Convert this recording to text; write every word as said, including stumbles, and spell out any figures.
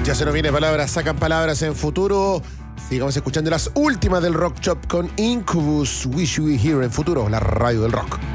Ya se nos viene palabras, sacan palabras en futuro. Sigamos escuchando las últimas del Rock Shop con Incubus. Wish You Were Here en Futuro, la radio del rock.